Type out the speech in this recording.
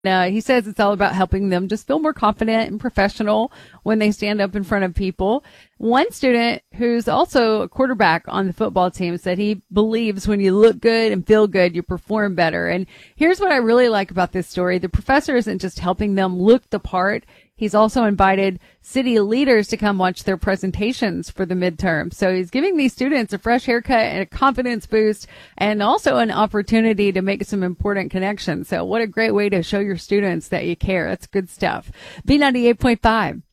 He says it's all about helping them just feel more confident and professional when they stand up in front of people. One student who's also a quarterback on the football team said he believes when you look good and feel good, you perform better. And here's what I really like about this story. The professor isn't just helping them look the part. He's also invited city leaders to come watch their presentations for the midterm. So he's giving these students a fresh haircut and a confidence boost and also an opportunity to make some important connections. So what a great way to show your students that you care. That's good stuff. B98.5.